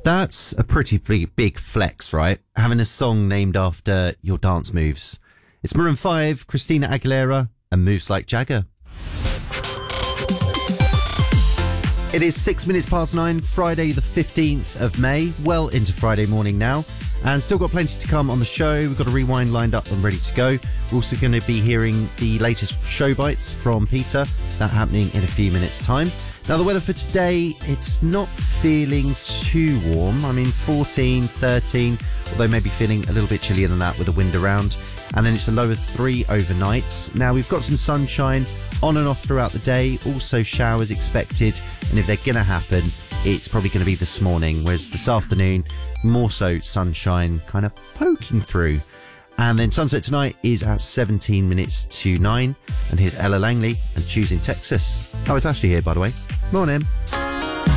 That's a pretty big flex, right? Having a song named after your dance moves. It's Maroon 5, Christina Aguilera, and Moves Like Jagger. It is 6 minutes past 9, Friday the 15th of May, well into Friday morning now, and still got plenty to come on the show. We've got a rewind lined up and ready to go. We're also going to be hearing the latest show bites from Peter, that happening in a few minutes' time. Now, the weather for today, it's not feeling too warm. I mean, 14, 13, although maybe feeling a little bit chillier than that with the wind around. And then it's a low of 3 overnight. Now, we've got some sunshine on and off throughout the day, also showers expected. And if they're going to happen, it's probably going to be this morning, whereas this afternoon, more so sunshine kind of poking through. And then sunset tonight is at 17 minutes to 9. And here's Ella Langley and Choosing Texas. Oh, it's Ashley here, by the way. Morning.